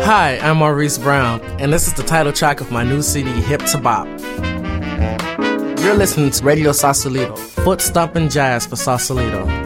Hi, I'm Maurice Brown, and this is the title track of my new CD, Hip to Bop. You're listening to Radio Sausalito, foot-stomping jazz for Sausalito.